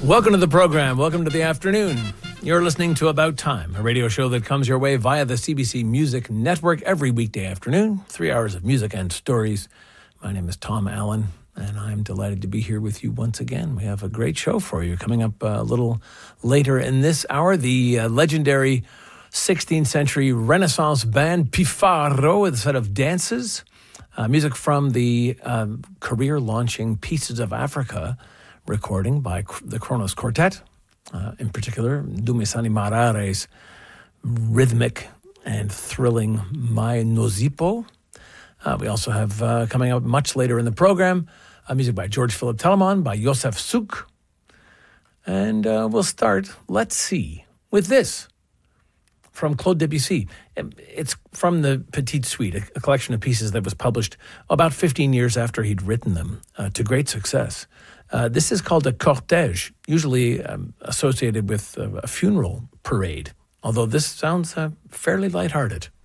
Welcome to the program. Welcome to the afternoon. You're listening to About Time, a radio show that comes your way via the CBC Music Network every weekday afternoon. 3 hours of music and stories. My name is Tom Allen, and I'm delighted to be here with you once again. We have a great show for you. Coming up a little later in this hour, the legendary 16th century Renaissance band Pifaro with a set of dances. Music from the career-launching Pieces of Africa recording by the Kronos Quartet, in particular, Dumisani Marare's rhythmic and thrilling Mai Nozipo. We also have, coming up much later in the program, music by George Philip Telemann, by Josef Suk. And we'll start, let's see, with this from Claude Debussy. It's from the Petite Suite, a collection of pieces that was published about 15 years after he'd written them to great success. This is called a cortège, usually associated with a funeral parade, although this sounds fairly lighthearted.